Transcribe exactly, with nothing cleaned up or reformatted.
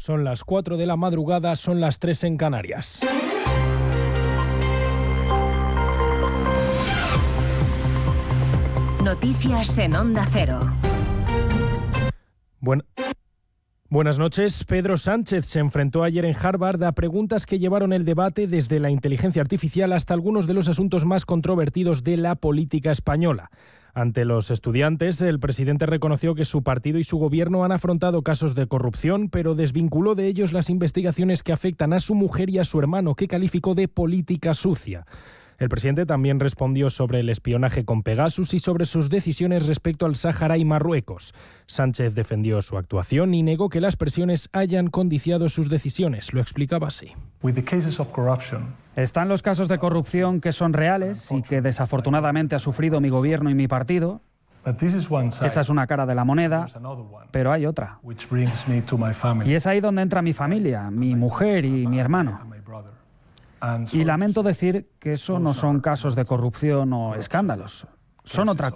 Son las cuatro de la madrugada, son las tres en Canarias. Noticias en Onda Cero. Bueno. Buenas noches. Pedro Sánchez se enfrentó ayer en Harvard a preguntas que llevaron el debate desde la inteligencia artificial hasta algunos de los asuntos más controvertidos de la política española. Ante los estudiantes, el presidente reconoció que su partido y su gobierno han afrontado casos de corrupción, pero desvinculó de ellos las investigaciones que afectan a su mujer y a su hermano, que calificó de política sucia. El presidente también respondió sobre el espionaje con Pegasus y sobre sus decisiones respecto al Sáhara y Marruecos. Sánchez defendió su actuación y negó que las presiones hayan condiciado sus decisiones. Lo explicaba así. Están los casos de corrupción que son reales y que desafortunadamente ha sufrido mi gobierno y mi partido. Esa es una cara de la moneda, pero hay otra. Y es ahí donde entra mi familia, mi mujer y mi hermano. Y lamento decir que eso no son casos de corrupción o escándalos, son otra cosa.